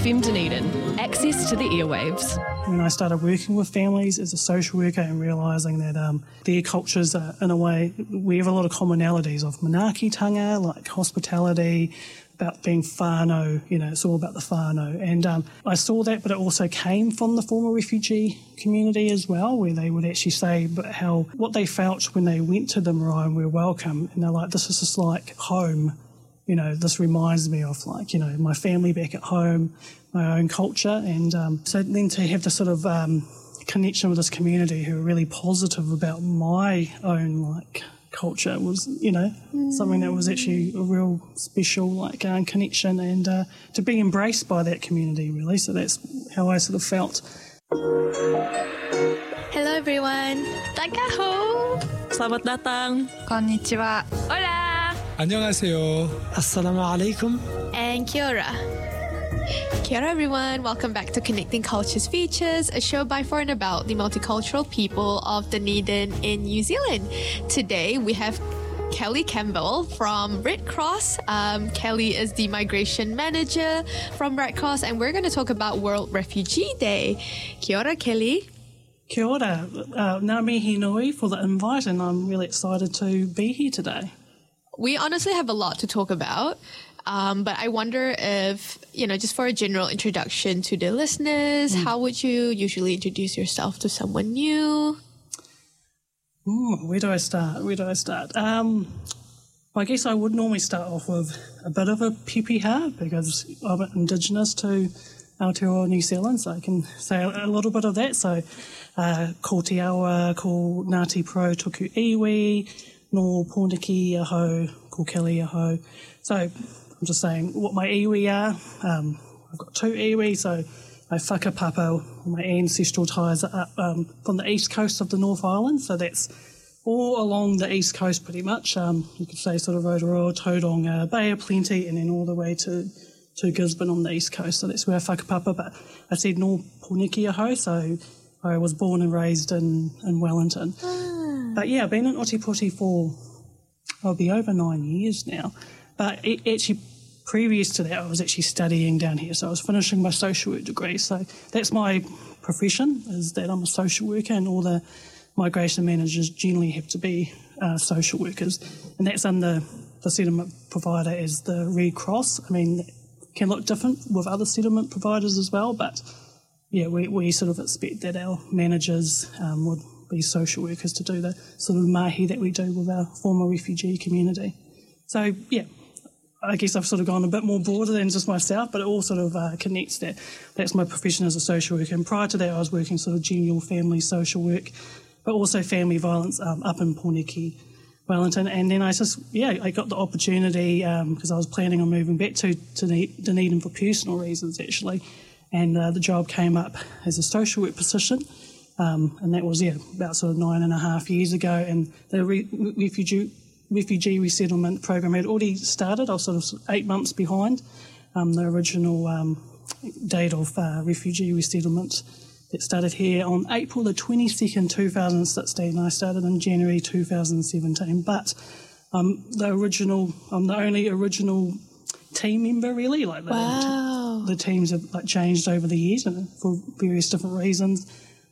FM Dunedin, access to the airwaves. When I started working with families as a social worker and realising that their cultures are, in a way, we have a lot of commonalities of manaakitanga, like hospitality, about being whānau, it's all about the whānau. And I saw that, but it also came from the former refugee community as well, where they would actually say how what they felt when they went to the marae and were welcome, and they're like, this is just like home. This reminds me of my family back at home, my own culture. And so then to have this sort of connection with this community who are really positive about my own culture was, something that was actually a real special connection, and to be embraced by that community really. So that's how I sort of felt. Hello everyone. Takaho. Selamat datang. Konnichiwa. Hola. 안녕하세요. Assalamu alaikum. And kia ora. Kia ora everyone, welcome back to Connecting Cultures Features, a show by, for and about the multicultural people of Dunedin in New Zealand. Today we have Kelly Campbell from Red Cross. Kelly is the migration manager from Red Cross, and we're going to talk about World Refugee Day. Kia ora, Kelly. Kia ora. Ngā mihi nui for the invite, and I'm really excited to be here today. We honestly have a lot to talk about, but I wonder if, just for a general introduction to the listeners, how would you usually introduce yourself to someone new? Where do I start? I guess I would normally start off with a bit of a pepeha because I'm Indigenous to Aotearoa, New Zealand, so I can say a little bit of that. So, ko te awa, ko Ngāti Pro tuku iwi, no Pōneke aho, ko Kelly aho. So I'm just saying what my iwi are. I've got two iwi, so my whakapapa, my ancestral ties are up from the east coast of the North Island, so that's all along the east coast pretty much. You could say sort of Rotorua, Tauranga, Bay of Plenty, and then all the way to Gisborne on the east coast, so that's where I whakapapa. But I said no Pōneke aho, so I was born and raised in Wellington. But yeah, I've been in Ōtepoti for, I'll be over 9 years now. But actually, previous to that, I was actually studying down here. So I was finishing my social work degree. So that's my profession, is that I'm a social worker, and all the migration managers generally have to be social workers. And that's under the settlement provider as the Red Cross. I mean, it can look different with other settlement providers as well, but yeah, we sort of expect that our managers would be social workers to do the sort of mahi that we do with our former refugee community. So, yeah, I guess I've sort of gone a bit more broader than just myself, but it all sort of connects that. That's my profession as a social worker. And prior to that, I was working sort of general family social work, but also family violence up in Pōneke, Wellington. And then I got the opportunity because I was planning on moving back to Dunedin for personal reasons, actually. And the job came up as a social work position. And that was, about sort of 9.5 years ago. And the refugee resettlement program had already started. I was sort of 8 months behind the original date of refugee resettlement that started here on April the 22nd, 2016. I started in January 2017. But I'm the only original team member, really. Wow. The teams have changed over the years for various different reasons.